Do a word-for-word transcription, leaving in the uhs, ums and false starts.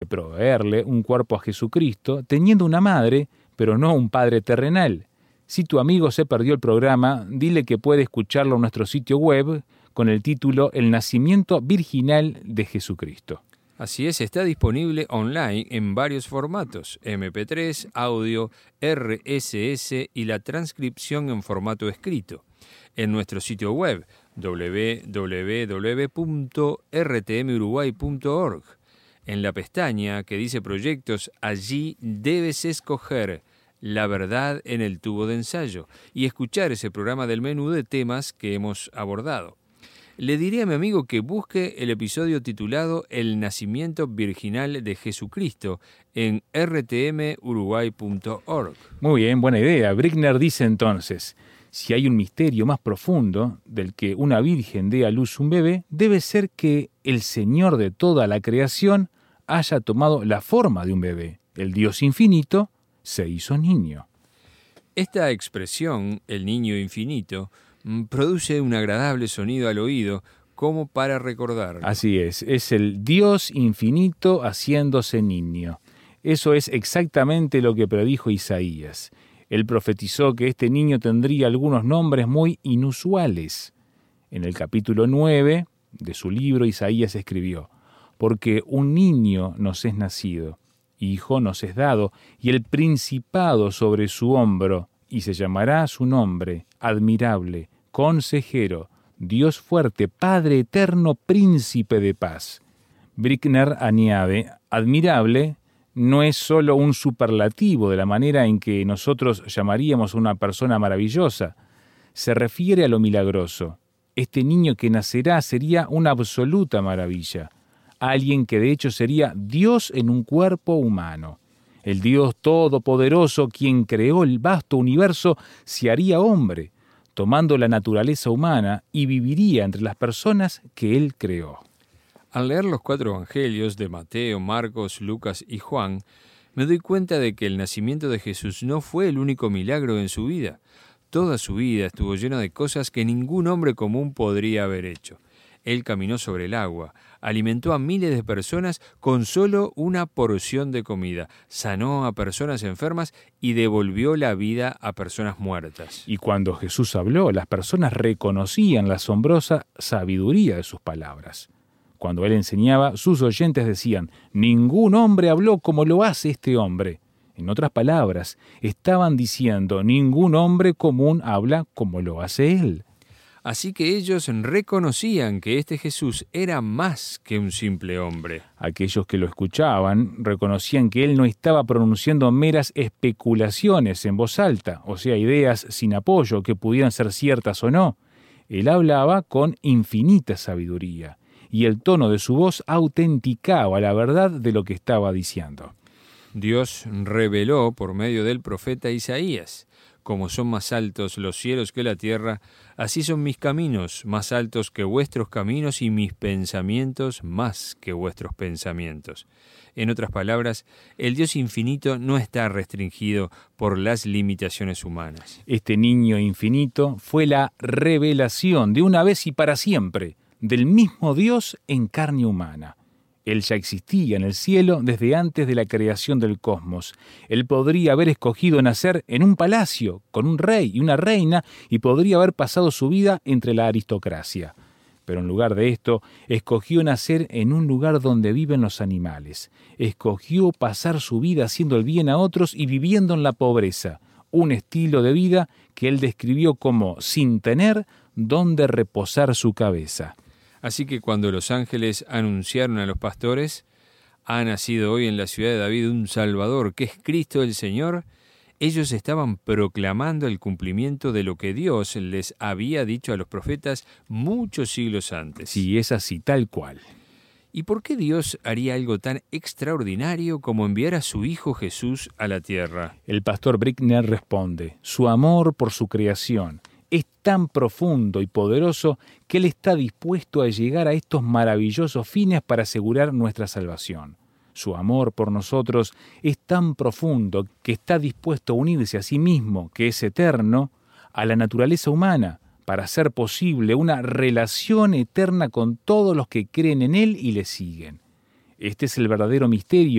proveerle un cuerpo a Jesucristo, teniendo una madre, pero no un padre terrenal. Si tu amigo se perdió el programa, dile que puede escucharlo en nuestro sitio web con el título El nacimiento virginal de Jesucristo. Así es, está disponible online en varios formatos, eme pe tres, audio, erre ese ese y la transcripción en formato escrito. En nuestro sitio web, doble u doble u doble u punto erre te eme uruguay punto org. En la pestaña que dice Proyectos, allí debes escoger La verdad en el tubo de ensayo y escuchar ese programa del menú de temas que hemos abordado. Le diré a mi amigo que busque el episodio titulado El nacimiento virginal de Jesucristo en erre te eme uruguay punto org. Muy bien, buena idea. Brickner dice entonces, si hay un misterio más profundo del que una virgen dé a luz un bebé, debe ser que el Señor de toda la creación haya tomado la forma de un bebé. El Dios infinito se hizo niño. Esta expresión, el niño infinito, produce un agradable sonido al oído, como para recordarlo. Así es, es el Dios infinito haciéndose niño. Eso es exactamente lo que predijo Isaías. Él profetizó que este niño tendría algunos nombres muy inusuales. En el capítulo nueve de su libro, Isaías escribió, porque un niño nos es nacido, hijo nos es dado, y el principado sobre su hombro, y se llamará su nombre, admirable, consejero, Dios fuerte, Padre eterno, príncipe de paz. Brickner añade, admirable no es solo un superlativo de la manera en que nosotros llamaríamos a una persona maravillosa, se refiere a lo milagroso. Este niño que nacerá sería una absoluta maravilla, alguien que de hecho sería Dios en un cuerpo humano. El Dios todopoderoso, quien creó el vasto universo, se haría hombre, tomando la naturaleza humana y viviría entre las personas que Él creó. Al leer los cuatro evangelios de Mateo, Marcos, Lucas y Juan, me doy cuenta de que el nacimiento de Jesús no fue el único milagro en su vida. Toda su vida estuvo llena de cosas que ningún hombre común podría haber hecho. Él caminó sobre el agua, alimentó a miles de personas con solo una porción de comida, sanó a personas enfermas y devolvió la vida a personas muertas. Y cuando Jesús habló, las personas reconocían la asombrosa sabiduría de sus palabras. Cuando Él enseñaba, sus oyentes decían, ningún hombre habló como lo hace este hombre. En otras palabras, estaban diciendo, ningún hombre común habla como lo hace Él. Así que ellos reconocían que este Jesús era más que un simple hombre. Aquellos que lo escuchaban reconocían que Él no estaba pronunciando meras especulaciones en voz alta, o sea, ideas sin apoyo que pudieran ser ciertas o no. Él hablaba con infinita sabiduría, y el tono de su voz autenticaba la verdad de lo que estaba diciendo. Dios reveló por medio del profeta Isaías, como son más altos los cielos que la tierra, así son mis caminos más altos que vuestros caminos y mis pensamientos más que vuestros pensamientos. En otras palabras, el Dios infinito no está restringido por las limitaciones humanas. Este niño infinito fue la revelación de una vez y para siempre del mismo Dios en carne humana. Él ya existía en el cielo desde antes de la creación del cosmos. Él podría haber escogido nacer en un palacio, con un rey y una reina, y podría haber pasado su vida entre la aristocracia. Pero en lugar de esto, escogió nacer en un lugar donde viven los animales. Escogió pasar su vida haciendo el bien a otros y viviendo en la pobreza, un estilo de vida que él describió como sin tener donde reposar su cabeza. Así que cuando los ángeles anunciaron a los pastores, ha nacido hoy en la ciudad de David un Salvador, que es Cristo el Señor, ellos estaban proclamando el cumplimiento de lo que Dios les había dicho a los profetas muchos siglos antes. Sí, es así, tal cual. ¿Y por qué Dios haría algo tan extraordinario como enviar a su Hijo Jesús a la tierra? El pastor Brickner responde, su amor por su creación es tan profundo y poderoso que Él está dispuesto a llegar a estos maravillosos fines para asegurar nuestra salvación. Su amor por nosotros es tan profundo que está dispuesto a unirse a sí mismo, que es eterno, a la naturaleza humana, para hacer posible una relación eterna con todos los que creen en Él y le siguen. Este es el verdadero misterio